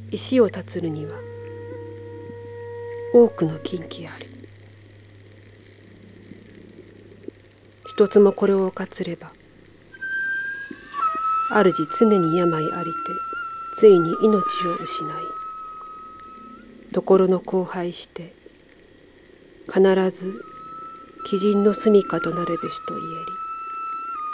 石を立つるには多くの禁忌ある。一つもこれを犯つれば、主常に病ありてついに命を失い、ところの荒廃して必ず鬼人の住みかとなるべしと言えり。